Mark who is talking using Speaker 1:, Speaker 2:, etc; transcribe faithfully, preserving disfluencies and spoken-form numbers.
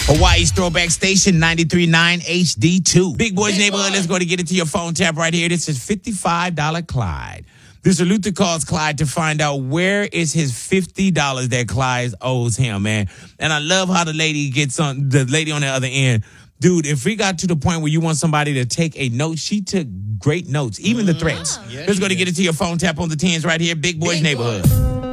Speaker 1: Hawaii's Throwback Station, ninety-three point nine H D two. Big Boys Big Neighborhood, boy. Let's go to get it to your phone tap right here. This is fifty-five dollars Clyde. Mister Luther calls Clyde to find out where is his fifty dollars that Clyde owes him, man. And I love how the lady gets on, the lady on the other end. Dude, if we got to the point where you want somebody to take a note, she took great notes, even the threats.
Speaker 2: Oh. Yeah,
Speaker 1: Let's go to
Speaker 2: did.
Speaker 1: get it to your phone tap on the tens right here. Big Boys Big Neighborhood. Boy.